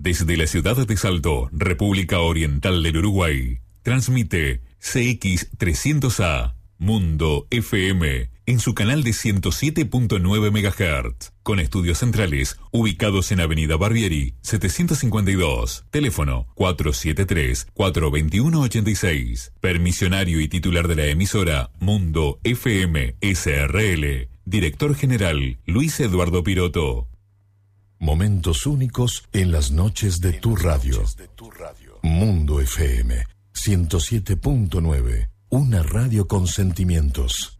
Desde la ciudad de Salto, República Oriental del Uruguay, transmite CX300A, Mundo FM, en su canal de 107.9 MHz, con estudios centrales ubicados en Avenida Barbieri, 752, teléfono 473-421-86, permisionario y titular de la emisora Mundo FM SRL, director general Luis Eduardo Piroto. Momentos únicos en las noches de tu radio. Mundo FM 107.9, una radio con sentimientos.